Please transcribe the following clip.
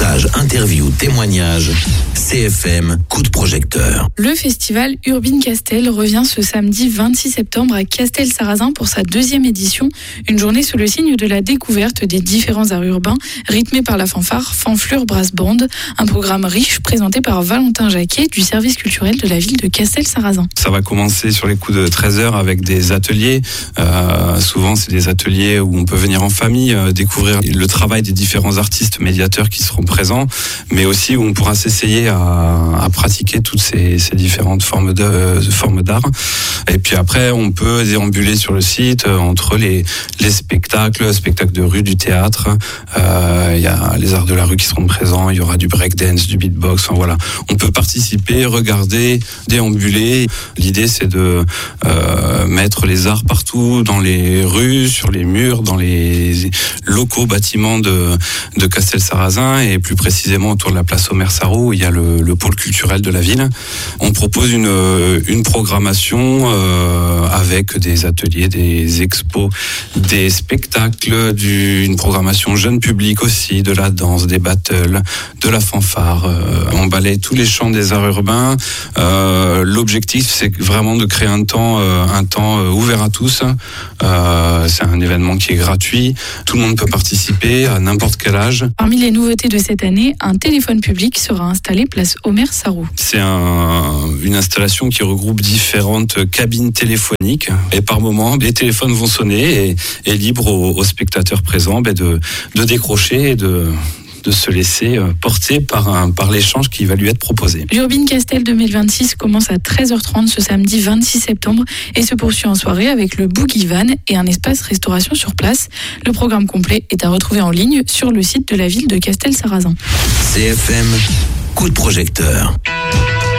Reportages, interviews, témoignages. CFM, coup de projecteur. Le festival Urbine Castel revient ce samedi 26 septembre à Castel-Sarrazin pour sa 2e édition. Une journée sous le signe de la découverte des différents arts urbains, rythmée par la fanfare Fanflure Brass Band. Un programme riche présenté par Valentin Jacquet du service culturel de la ville de Castel-Sarrazin. Ça va commencer sur les coups de 13h avec des ateliers. Souvent, c'est des ateliers où on peut venir en famille, découvrir le travail des différents artistes médiateurs qui seront présents, mais aussi où on pourra s'essayer à pratiquer toutes ces différentes formes d'art. Et puis après, on peut déambuler sur le site entre les spectacles de rue, du théâtre. Il y a les arts de la rue qui seront présents. Il y aura du breakdance, du beatbox. Enfin, voilà. On peut participer, regarder, déambuler. L'idée, c'est de mettre les arts partout, dans les rues, sur les murs, dans les locaux bâtiments de Castel-Sarrazin et plus précisément autour de la place Omer-Sarraut où il y a le pôle culturel de la ville. On propose une programmation avec des ateliers, des expos, des spectacles, une programmation jeune public aussi, de la danse, des battles, de la fanfare. On balaye tous les champs des arts urbains. L'objectif, c'est vraiment de créer un temps ouvert à tous. C'est un événement qui est gratuit. Tout le monde peut participer à n'importe quel âge. Parmi les nouveautés de cette année, un téléphone public sera installé place Omer-Sarraut. C'est une installation qui regroupe différentes cabines téléphoniques et par moment, les téléphones vont sonner et libre aux spectateurs présents de décrocher et de se laisser porter par l'échange qui va lui être proposé. L'Urbine Castel 2026 commence à 13h30 ce samedi 26 septembre et se poursuit en soirée avec le Boogie Van et un espace restauration sur place. Le programme complet est à retrouver en ligne sur le site de la ville de Castel-Sarrazin. CFM, coup de projecteur.